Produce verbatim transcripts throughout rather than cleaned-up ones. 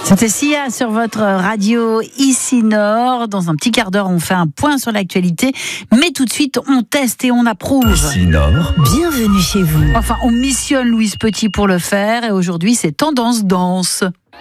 C'était Sia sur votre radio ici Nord. Dans un petit quart d'heure, on fait un point sur l'actualité. Mais tout de suite, on teste et on approuve. Ici Nord. Bienvenue chez vous. Enfin, on missionne Louise Petit pour le faire. Et aujourd'hui, c'est Tendance Danse.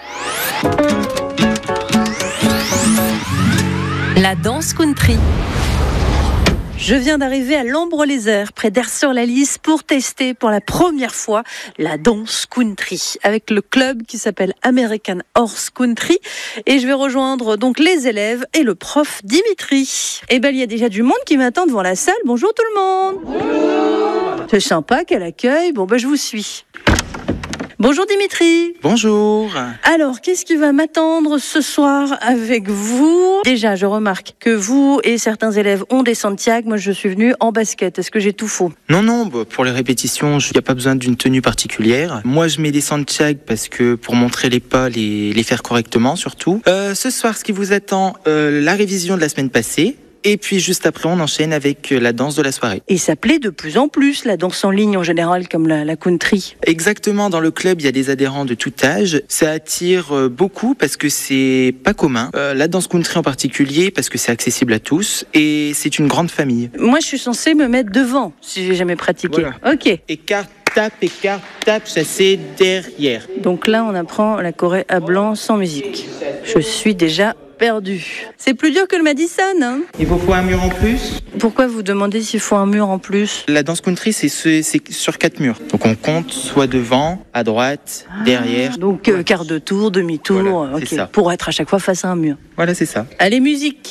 La danse country. Je viens d'arriver à l'Ambre-les-Airs, près d'Aire-sur-la-Lys, pour tester pour la première fois la danse country avec le club qui s'appelle American Horse Country. Et je vais rejoindre donc les élèves et le prof Dimitri. Et ben il y a déjà du monde qui m'attend devant la salle. Bonjour tout le monde. Bonjour. C'est sympa, quel accueil. Bon ben je vous suis. Bonjour Dimitri. Bonjour. Alors, qu'est-ce qui va m'attendre ce soir avec vous ? Déjà, je remarque que vous et certains élèves ont des Santiago. Moi, je suis venue en basket. Est-ce que j'ai tout faux ? Non, non, bah, pour les répétitions, il n'y a pas besoin d'une tenue particulière. Moi, je mets des Santiago parce que pour montrer les pas, les, les faire correctement surtout. Euh, ce soir, ce qui vous attend, euh, la révision de la semaine passée. Et puis juste après, on enchaîne avec la danse de la soirée. Et ça plaît de plus en plus, la danse en ligne en général, comme la, la country. Exactement, dans le club, il y a des adhérents de tout âge. Ça attire beaucoup parce que c'est pas commun. Euh, la danse country en particulier, parce que c'est accessible à tous. Et c'est une grande famille. Moi, je suis censée me mettre devant, si j'ai jamais pratiqué. Voilà. Ok. Écart, tape, écart, tape, chassé, derrière. Donc là, on apprend la choré à blanc sans musique. Je suis déjà perdu. C'est plus dur que le Madison, hein ? Il vous faut un mur en plus ? Pourquoi vous demandez s'il faut un mur en plus ? La danse country, c'est, ce, c'est sur quatre murs. Donc on compte soit devant, à droite, ah, derrière. Donc euh, quart de tour, demi-tour, voilà, ok, c'est ça. Pour être à chaque fois face à un mur. Voilà, c'est ça. Allez, musique !